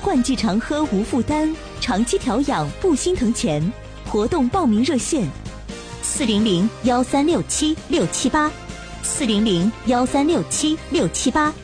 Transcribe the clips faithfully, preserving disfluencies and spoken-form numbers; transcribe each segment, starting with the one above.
换季常喝无负担，长期调养不心疼钱。活动报名热线：四零零幺三六七六七八，四零零幺三六七六七八。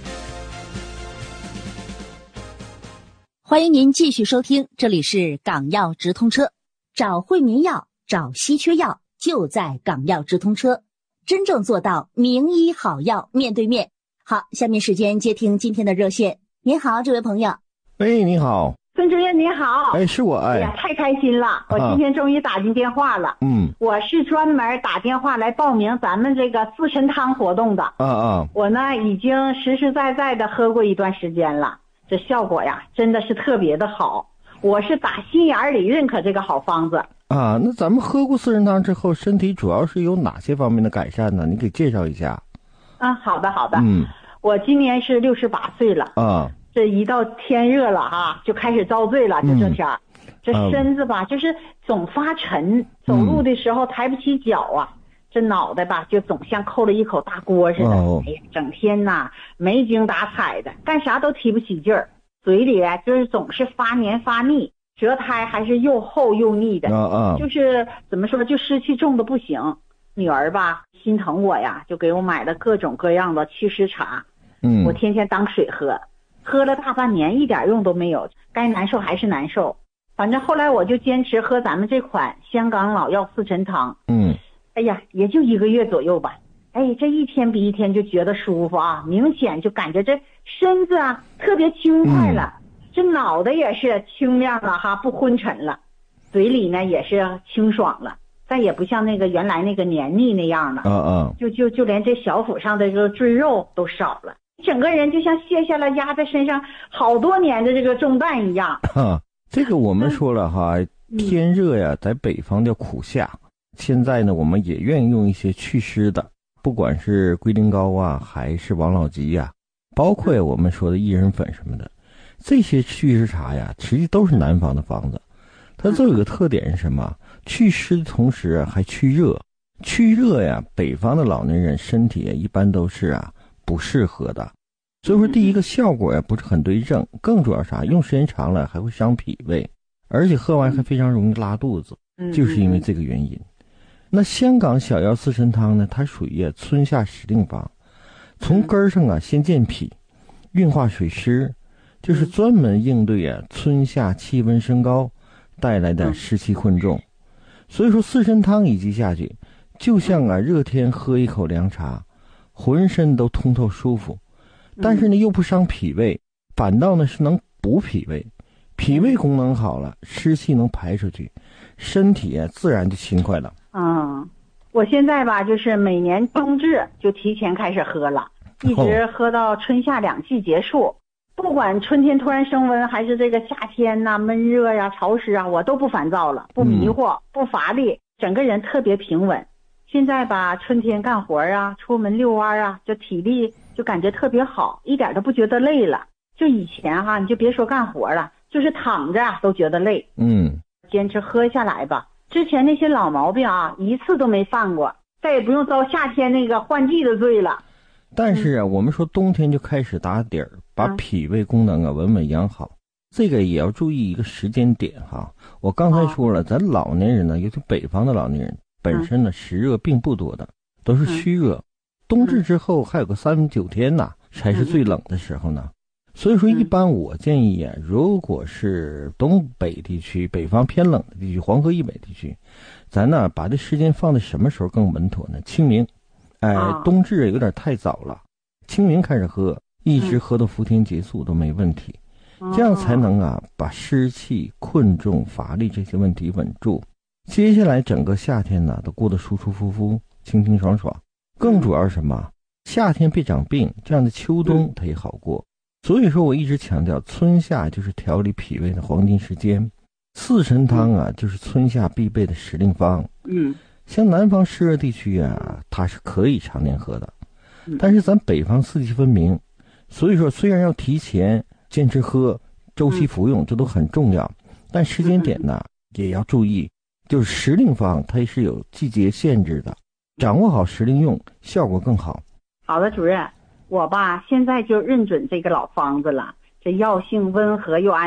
欢迎您继续收听，这里是港药直通车，找惠民药，找稀缺药，就在港药直通车，真正做到名医好药面对面。好，下面时间接听今天的热线。您好，这位朋友。 喂，你好， 孙主任你好。 哎，是我。哎， 哎呀，太开心了，我今天终于打进电话了。 嗯， 我是专门打电话来报名咱们这个四神汤活动的。 啊啊， 我呢已经实实在在的喝过一段时间了，这效果呀真的是特别的好，我是打心眼里认可这个好方子。 啊，那咱们喝过四神汤之后，身体主要是有哪些方面的改善呢？你给介绍一下。 啊，好的好的。 嗯， 我今年是六十八岁了。 啊， 这一到天热了哈，就开始遭罪了。就这天、嗯、这身子吧、嗯、就是总发沉，走路的时候抬不起脚啊、嗯、这脑袋吧就总像扣了一口大锅似的、哦、哎呀，整天呐没精打采的，干啥都提不起劲儿，嘴里啊就是总是发黏发腻，舌苔还是又厚又腻的、 哦哦、 就是怎么说就湿气重的不行。女儿吧心疼我呀，就给我买了各种各样的祛湿茶， 嗯， 我天天当水喝，喝了大半年一点用都没有，该难受还是难受。反正后来我就坚持喝咱们这款香港老药四神汤。 嗯， 哎呀，也就一个月左右吧。哎，这一天比一天就觉得舒服啊，明显就感觉这身子啊特别轻快了、嗯、这脑袋也是清亮了哈，不昏沉了，嘴里呢也是清爽了，再也不像那个原来那个黏腻那样了。 嗯嗯， 就就就连这小腹上的这个赘肉都少了，整个人就像卸下了压在身上好多年的这个重担一样。 啊，这个我们说了哈， 嗯、 天热呀，在北方叫苦夏。现在呢，我们也愿意用一些祛湿的，不管是龟苓膏啊，还是王老吉呀，包括我们说的薏仁粉什么的，这些祛湿茶呀，实际都是南方的方子。它都有个特点是什么？祛湿的同时还去热。去热呀，北方的老年人身体一般都是啊不适合的。所以说第一个效果呀不是很对症，更主要啥，用时间长了还会伤脾胃，而且喝完还非常容易拉肚子，就是因为这个原因。那香港小药四神汤呢，它属于春夏时令方，从根上啊先健脾，运化水湿，就是专门应对啊春夏气温升高带来的湿气困重。所以说四神汤一剂下去，就像啊热天喝一口凉茶，浑身都通透舒服，但是呢又不伤脾胃，反倒呢是能补脾胃，脾胃功能好了，湿气能排出去，身体啊自然就勤快了。 嗯，我现在吧就是每年冬至就提前开始喝了，一直喝到春夏两季结束、哦、不管春天突然升温还是这个夏天呐、啊、闷热呀、潮湿啊，我都不烦躁了，不迷惑、嗯、不乏力，整个人特别平稳。现在吧春天干活啊，出门遛弯啊，就体力就感觉特别好，一点都不觉得累了。就以前哈，你就别说干活了，就是躺着都觉得累。 嗯， 坚持喝下来吧，之前那些老毛病啊一次都没犯过，再也不用遭夏天那个换季的罪了。 但是啊、嗯、我们说冬天就开始打底儿，把脾胃功能啊稳稳养好，这个也要注意一个时间点哈。我刚才说了、哦、咱老年人呢，尤其北方的老年人本身呢湿热并不多的，都是虚热、嗯、冬至之后还有个三九天呢才是最冷的时候呢、嗯、所以说一般我建议啊，如果是东北地区北方偏冷的地区，黄河以北地区，咱呢把这时间放在什么时候更稳妥呢？清明，哎，冬至有点太早了，清明开始喝，一直喝到伏天结束都没问题，这样才能啊把湿气困重乏力这些问题稳住，接下来整个夏天呢都过得舒舒服服清清爽爽。更主要是什么？夏天别长病，这样的秋冬它也好过。所以说我一直强调春夏就是调理脾胃的黄金时间，四神汤啊就是春夏必备的时令方。 嗯， 像南方湿热地区啊它是可以常年喝的，但是咱北方四季分明，所以说虽然要提前坚持喝，周期服用这都很重要，但时间点呢也要注意，就是时令方它是有季节限制的，掌握好时令用效果更好。 好的主任，我吧现在就认准这个老方子了，这药性温和又安